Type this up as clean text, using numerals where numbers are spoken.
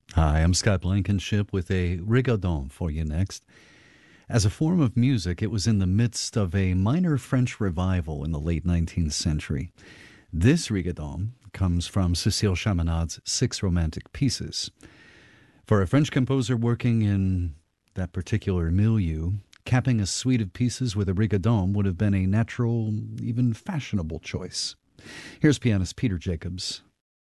Hi, I'm Scott Blankenship with a rigodon for you next. As a form of music, it was in the midst of a minor French revival in the late 19th century. This rigodon comes from Cécile Chaminade's Six Romantic Pieces. For a French composer working in that particular milieu, capping a suite of pieces with a rigodon would have been a natural, even fashionable choice. Here's pianist Peter Jacobs